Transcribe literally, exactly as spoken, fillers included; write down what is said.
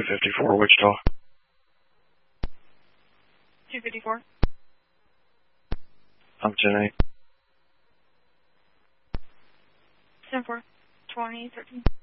two fifty-four, Wichita. two fifty-four. I'm ten eight. ten four. twenty thirteen.